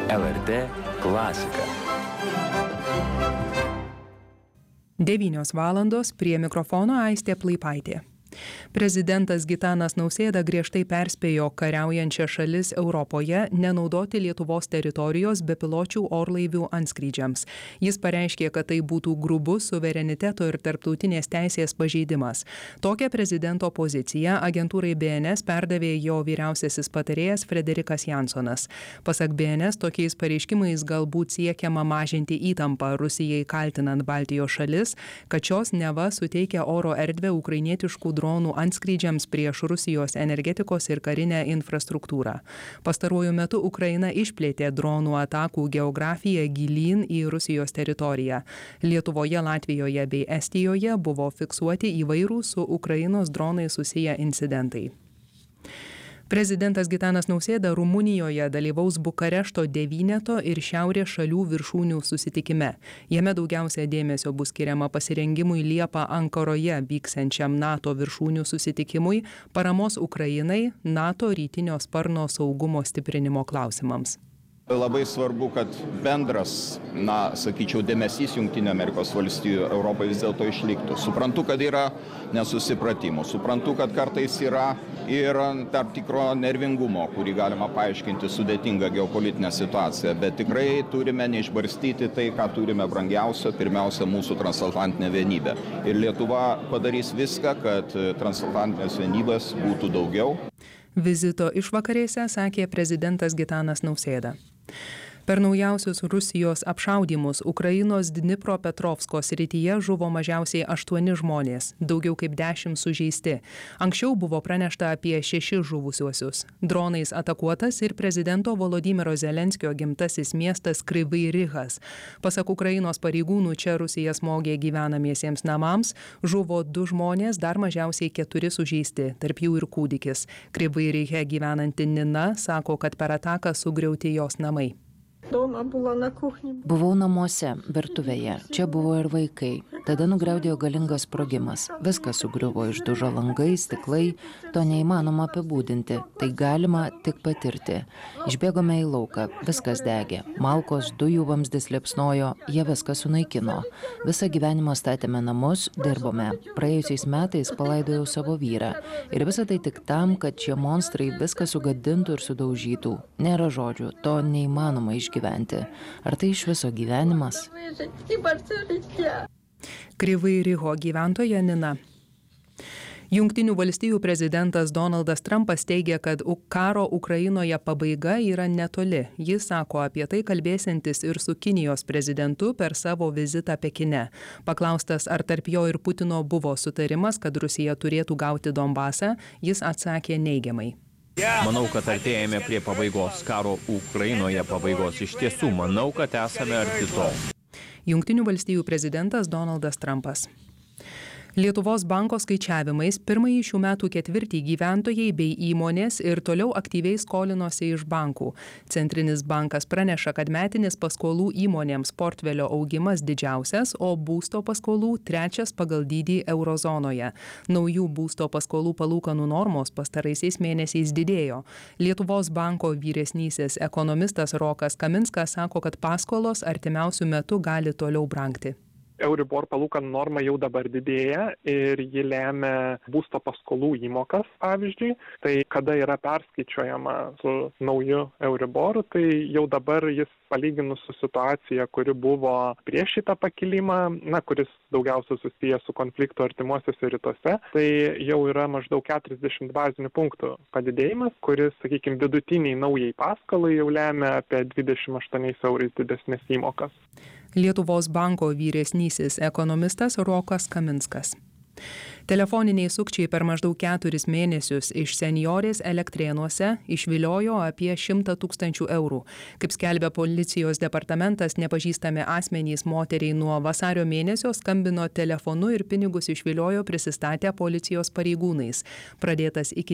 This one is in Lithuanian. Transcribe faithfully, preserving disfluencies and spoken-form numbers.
L R T klasika. devynios valandos, prie mikrofono Aistė Plaipaitė. Prezidentas Gitanas Nausėda griežtai perspėjo kariaujančią šalis Europoje nenaudoti Lietuvos teritorijos bepiločių orlaivių antskrydžiams. Jis pareiškė, kad tai būtų grubus suvereniteto ir tarptautinės teisės pažeidimas. Tokią prezidento poziciją agentūrai B N S perdavė jo vyriausiasis patarėjas Frederikas Jansonas. Pasak B N S, tokiais pareiškimais galbūt siekiama mažinti įtampą Rusijai kaltinant Baltijos šalis, kad šios neva suteikia oro erdvę ukrainietiškų dronų antskrydžiams prieš Rusijos energetikos ir karinę infrastruktūrą. Pastaruoju metu Ukraina išplėtė dronų atakų geografiją gilyn į Rusijos teritoriją. Lietuvoje, Latvijoje bei Estijoje buvo fiksuoti įvairūs su Ukrainos dronai susiję incidentai. Prezidentas Gitanas Nausėda Rumunijoje dalyvaus Bukarešto devyneto ir šiaurės šalių viršūnių susitikime. Jame daugiausia dėmesio bus skiriama pasirengimui Liepą Ankaroje vyksiančiam NATO viršūnių susitikimui, paramos Ukrainai, NATO rytinio sparno saugumo stiprinimo klausimams. Labai svarbu, kad bendras, na, sakyčiau, dėmesys Jungtinių Amerikos valstijų Europai vis dėlto išliktų. Suprantu, kad yra nesusipratimų, suprantu, kad kartais yra ir tarp tikro nervingumo, kurį galima paaiškinti sudėtingą geopolitinę situaciją, bet tikrai turime neišbarstyti tai, ką turime brangiausio, pirmiausia, mūsų transatlantinę vienybę. Ir Lietuva padarys viską, kad transatlantinės vienybės būtų daugiau. Vizito išvakarėse sakė prezidentas Gitanas Nausėda. Per naujausius Rusijos apšaudymus Ukrainos Dnipropetrovsko srityje žuvo mažiausiai aštuoni žmonės, daugiau kaip dešimt sužeisti. Anksčiau buvo pranešta apie šešis žuvusiuosius. Dronais atakuotas ir prezidento Volodymyro Zelenskio gimtasis miestas Kryvyi Rihas. Pasak Ukrainos pareigūnų, čia Rusija smogė gyvenamiesiems namams, žuvo du žmonės, dar mažiausiai keturi sužeisti, tarp jų ir kūdikis. Kryvyi Rihe gyvenanti Nina sako, kad per ataką sugriauti jos namai. Buvau namuose, virtuvėje. Čia buvo ir vaikai. Tada nugriaudėjo galingas sprogimas. Viskas sugriuvo, išdužo langai, stiklai. To neįmanoma apibūdinti. Tai galima tik patirti. Išbėgome į lauką. Viskas degė. Malkos, dujų vamzdis liepsnojo. Jie viską sunaikino. Visą gyvenimą statėme namus, dirbome. Praėjusiais metais palaidojau savo vyrą. Ir visą tai tik tam, kad šie monstrai viską sugadintų ir sudaužytų. Nėra žodžių. To neįmanoma išgyventi. Ar tai iš viso gyvenimas? Kryvyi Riho gyventoja Nina. Jungtinių valstijų prezidentas Donaldas Trumpas teigia, kad karo Ukrainoje pabaiga yra netoli. Jis sako apie tai kalbėsiantis ir su Kinijos prezidentu per savo vizitą Pekine. Paklaustas, ar tarp jo ir Putino buvo sutarimas, kad Rusija turėtų gauti Donbasą, jis atsakė neigiamai. Manau, kad artėjame prie pabaigos, karo Ukrainoje pabaigos. Iš tiesų, manau, kad esame arti to. Jungtinių valstijų prezidentas Donaldas Trumpas. Lietuvos banko skaičiavimais pirmąjį šių metų ketvirtį gyventojai bei įmonės ir toliau aktyviai skolinosi iš bankų. Centrinis bankas praneša, kad metinis paskolų įmonėms portfelio augimas didžiausias, o būsto paskolų trečias pagal dydį eurozonoje. Naujų būsto paskolų palūkanų normos pastaraisiais mėnesiais didėjo. Lietuvos banko vyresnysis ekonomistas Rokas Kaminskas sako, kad paskolos artimiausių metų gali toliau brangti. Euribor palūkanų norma jau dabar didėja ir ji lemia būsto paskolų įmokas, pavyzdžiui. Tai kada yra perskaičiuojama su nauju Euriboru, tai jau dabar jis palyginus su situacija, kuri buvo prieš šitą pakilimą, na, kuris daugiausia susijęs su konfliktu artimuosiuose rytuose, tai jau yra maždaug keturiasdešimt bazinių punktų padidėjimas, kuris, sakykime, vidutiniai naujai paskolai jau lemia apie dvidešimt aštuoniais eurais didesnės įmokas. Lietuvos banko vyresnysis ekonomistas Rokas Kaminskas. Telefoniniai sukčiai per maždaug keturis mėnesius iš senjorės Elektrėnuose išviliojo apie šimtą tūkstančių eurų. Kaip skelbia policijos departamentas, nepažįstami asmenys moteriai nuo vasario mėnesio skambino telefonu ir pinigus išviliojo prisistatę policijos pareigūnais. Pradėtas iki